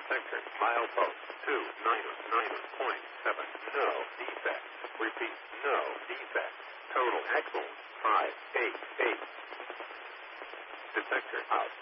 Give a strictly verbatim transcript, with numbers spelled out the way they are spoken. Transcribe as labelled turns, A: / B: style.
A: Detector, milepost two nine nine point seven. No defect. Repeat, no defect. Total axle five eight eight. Detector out.